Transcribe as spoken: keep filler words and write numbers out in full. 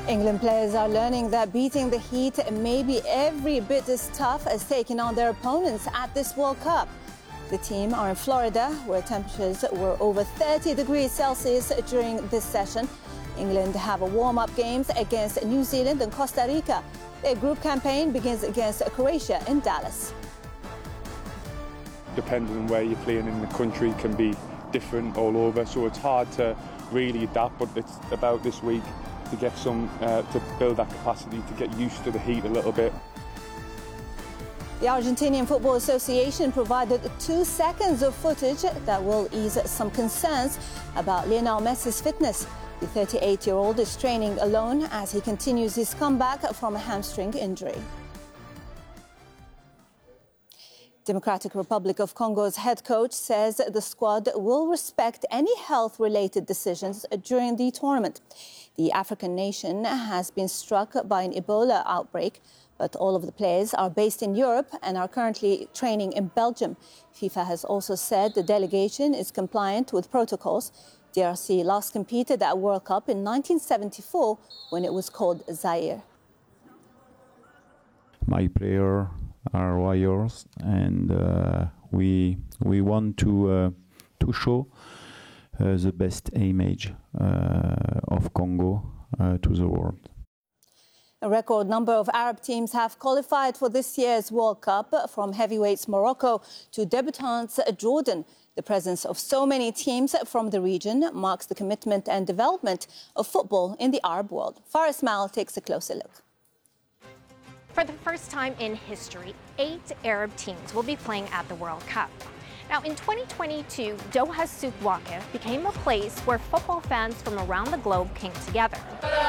England players are learning that beating the heat may be every bit as tough as taking on their opponents at this World Cup. The team are in Florida, where temperatures were over thirty degrees Celsius during this session. England have a warm-up games against New Zealand and Costa Rica. Their group campaign begins against Croatia in Dallas. Depending on where you're playing in the country can be different all over, so it's hard to really adapt, but it's about this week to get some, uh, to build that capacity to get used to the heat a little bit. The Argentinian Football Association provided two seconds of footage that will ease some concerns about Lionel Messi's fitness. The thirty-eight-year-old is training alone as he continues his comeback from a hamstring injury. Democratic Republic of Congo's head coach says the squad will respect any health-related decisions during the tournament. The African nation has been struck by an Ebola outbreak, but all of the players are based in Europe and are currently training in Belgium. FIFA has also said the delegation is compliant with protocols. D R C last competed at World Cup in nineteen seventy-four when it was called Zaire. My players are warriors, and uh, we we want to uh, to show uh, the best image uh, of Congo uh, to the world. A record number of Arab teams have qualified for this year's World Cup, from heavyweights Morocco to debutants Jordan. The presence of so many teams from the region marks the commitment and development of football in the Arab world. Farah Ismail takes a closer look. For the first time in history, eight Arab teams will be playing at the World Cup. Now, in twenty twenty-two, Doha's Souk Waqif became a place where football fans from around the globe came together.